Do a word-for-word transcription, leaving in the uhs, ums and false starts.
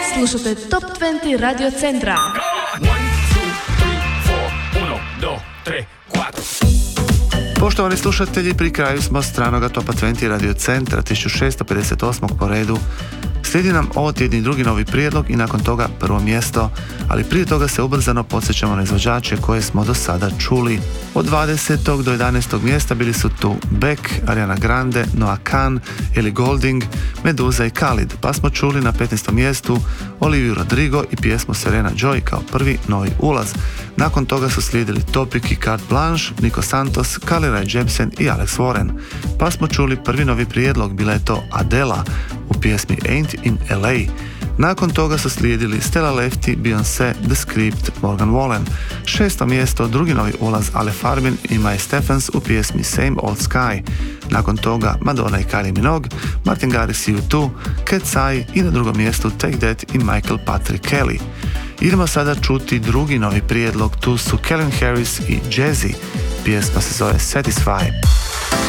Slušate Top dvadeset Radio Centra. Poštovani slušatelji, pri kraju smo stranoga Topa dvadeset Radio Centra tisuću šesto pedeset osam po redu. Slijedi nam ovo tjedni drugi novi prijedlog i nakon toga prvo mjesto, ali prije toga se ubrzano podsjećamo na izvođače koje smo do sada čuli. Od dvadesetog do jedanaestog mjesta bili su tu Beck, Ariana Grande, Noah Kahan, Ellie Goulding, Meduza i Khalid, pa smo čuli na petnaestom mjestu Olivia Rodrigo i pjesmu Serena Joy kao prvi novi ulaz. Nakon toga su slijedili Topic i Carte Blanche, Nico Santos, Carly Rae Jepsen i Alex Warren. Pa smo čuli prvi novi prijedlog, bila je to Adela u pjesmi Ain't in L A. Nakon toga su slijedili Stella Lefty, Beyoncé, The Script, Morgan Wallen. Šesto mjesto, drugi novi ulaz Ale Farbin i Mae Stephens u pjesmi Same Old Sky. Nakon toga Madonna i Kylie Minogue, Martin Garrix i U dva, Cat's Eye i na drugom mjestu Take That i Michael Patrick Kelly. Idemo sada čuti drugi novi prijedlog, tu su Calvin Harris i Jazzy. Pjesma se zove Satisfy.